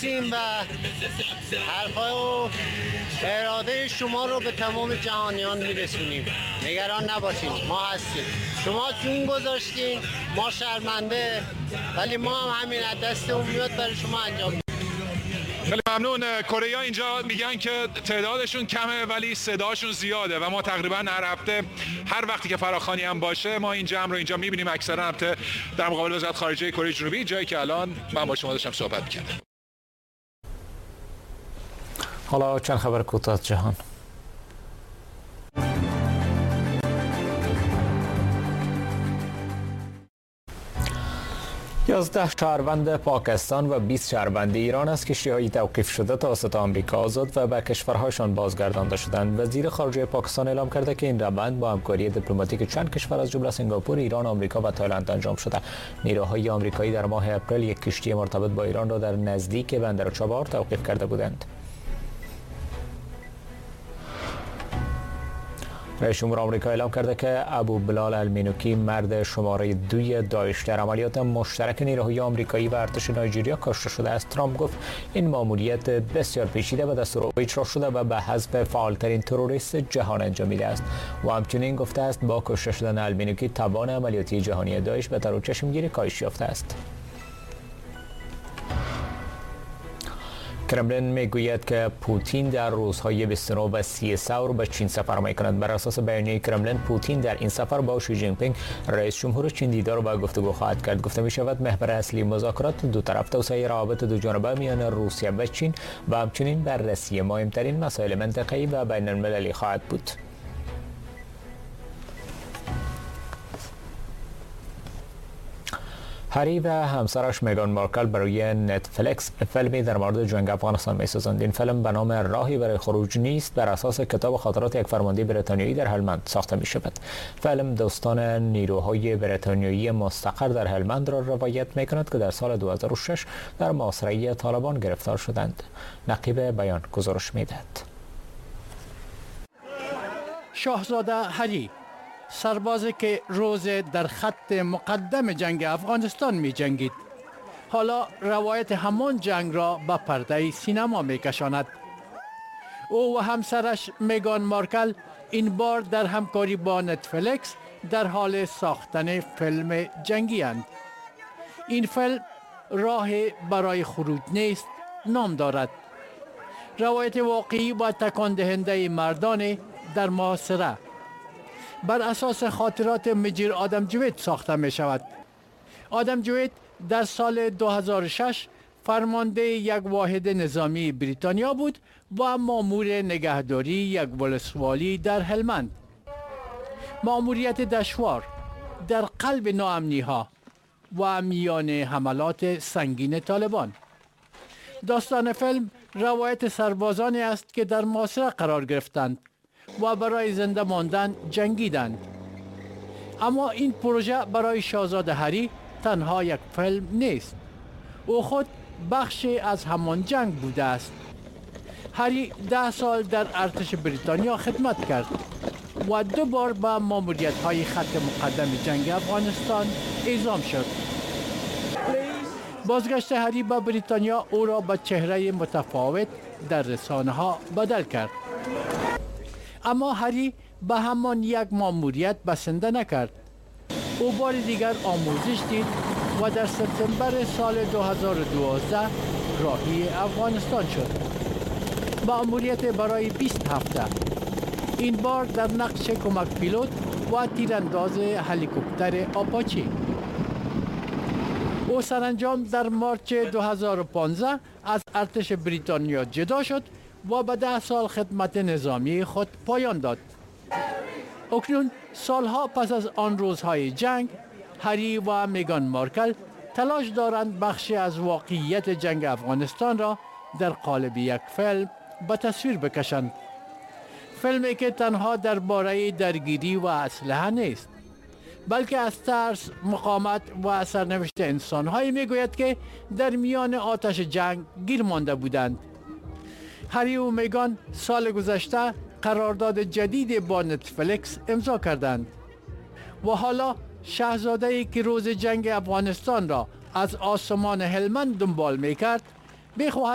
هستیم و حرفای و اراده شما رو به تمام جهانیان میرسونیم. نگران نباشید، ما هستیم. شما جون گذاشتین، ما شرمنده، ولی ما هم همین از دستمون میاد برای شما انجام میدیم. خیلی ممنون. کره ها اینجا میگن که تعدادشون کمه ولی صداشون زیاده و ما تقریبا هر هفته هر وقتی که فراخوانی هم باشه ما این جمع رو اینجا میبینیم. اکثرا البته در مقابل وزارت خارجه کره جنوبی، جایی که الان من با شما داشتم صحبت می‌کردم. حالا چند خبر کوتاه جهان. 11 شهروند پاکستان و 20 شهروند ایران از کشتی‌های توقیف شده توسط آمریکا آزاد و به کشورهایشان بازگردانده شدند. وزیر خارجه پاکستان اعلام کرده که این روند با همکاری دیپلماتیک چند کشور از جمله سنگاپور، ایران، آمریکا و تایلند انجام شده. نیروهای آمریکایی در ماه اپریل یک کشتی مرتبط با ایران را در نزدیک بندر چابهار توقیف کرده بودند. رئیس جمهور آمریکا اعلام کرده که ابو بلال المینوکی، مرد شماره 2 داعش، در عملیات مشترک نیروهای آمریکایی و ارتش نایجریا کشته شده است. ترامپ گفت این ماموریت بسیار پیچیده و دستور اجرا شده و به حسب فعالترین تروریست جهان انجامیده است و همچنین گفته است با کشته شدن المینوکی توان عملیاتی جهانی داعش به طور چشمگیری کاهش یافته است. کرملین میگوید که پوتین در روزهای 29 و 30 ثور به چین سفر می‌کند. بر اساس بیانیه کرملین، پوتین در این سفر با شی جین پینگ، رئیس جمهور چین، دیدار و گفتگو خواهد کرد. گفته می‌شود محور اصلی مذاکرات دو طرف توسعه روابط دو جانبه میان روسیه و چین و همچنین بررسی مهمترین مسائل منطقه‌ای و بین‌المللی خواهد بود. هری و همسرش میگان مارکل برای نتفلیکس فیلمی در مورد جنگ افغانستان می‌سازند. این فیلم به نام راهی برای خروج نیست بر اساس کتاب خاطرات یک فرمانده بریتانیایی در هلمند ساخته می‌شود. فیلم داستان نیروهای بریتانیایی مستقر در هلمند را روایت می‌کند که در سال 2006 در محاصره طالبان گرفتار شدند. نقیب بیان گزارش می‌دهد. شاهزاده هری، سربازی که روز در خط مقدم جنگ افغانستان می جنگید، حالا روایت همان جنگ را به پرده سینما می کشاند. او و همسرش میگان مارکل این بار در همکاری با نتفلیکس در حال ساختن فیلم جنگی اند. این فیلم راه برای خروج نیست نام دارد. روایت واقعی و تکان دهنده مردان در محاصره بر اساس خاطرات مجیر آدم جوید ساخته می شود. آدم جوید در سال 2006 فرمانده یک واحد نظامی بریتانیا بود و مامور نگهداری یک ولسوالی در هلمند. ماموریت دشوار در قلب ناامنی ها و میان حملات سنگین طالبان. داستان فیلم روایت سربازانی است که در محاصره قرار گرفتند و برای زنده ماندن جنگیدند. اما این پروژه برای شاهزاده هری تنها یک فیلم نیست. او خود بخشی از همان جنگ بوده است. هری 10 سال در ارتش بریتانیا خدمت کرد و 2 بار به ماموریت‌های خط مقدم جنگ افغانستان اعزام شد. بازگشت هری به بریتانیا او را به چهره متفاوت در رسانه‌ها بدل کرد. اما هری به همان یک ماموریت بسنده نکرد. او بار دیگر آموزش دید و در سپتامبر سال 2012 راهی افغانستان شد. ماموریت برای 20 هفته. این بار در نقش کمک پیلوت و تیرانداز هلیکوپتر آپاچی. او سرانجام در مارچ 2015 از ارتش بریتانیا جدا شد و به 10 سال خدمت نظامی خود پایان داد. اکنون سالها پس از آن روزهای جنگ، هری و میگان مارکل تلاش دارند بخشی از واقعیت جنگ افغانستان را در قالب یک فیلم به تصویر بکشند. فیلمی که تنها درباره درگیری و اسلحه نیست، بلکه از ترس، مقاومت و سرنوشت انسان‌هایی میگوید که در میان آتش جنگ گیر مانده بودند. هری و میگان سال گذشته قرارداد جدید با نتفلیکس امضا کردند و حالا شاهزاده‌ای که روز جنگ افغانستان را از آسمان هلمند دنبال میکرد، میخواهد